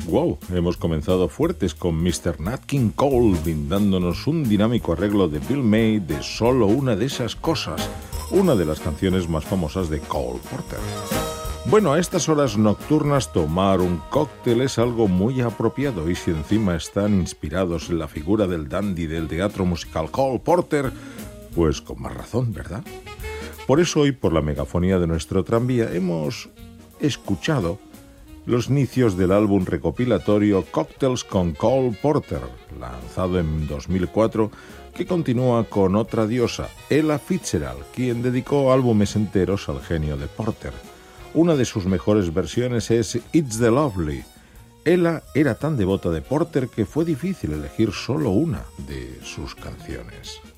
Wow, hemos comenzado fuertes con Mr. Nat King Cole brindándonos un dinámico arreglo de Bill May de Solo una de esas cosas, una de las canciones más famosas de Cole Porter. Bueno, a estas horas nocturnas tomar un cóctel es algo muy apropiado y si encima están inspirados en la figura del dandy del teatro musical Cole Porter, pues con más razón, ¿verdad? Por eso hoy, por la megafonía de nuestro tranvía, hemos escuchado los inicios del álbum recopilatorio Cocktails con Cole Porter, lanzado en 2004, que continúa con otra diosa, Ella Fitzgerald, quien dedicó álbumes enteros al genio de Porter. Una de sus mejores versiones es It's the Lovely. Ella era tan devota de Porter que fue difícil elegir solo una de sus canciones.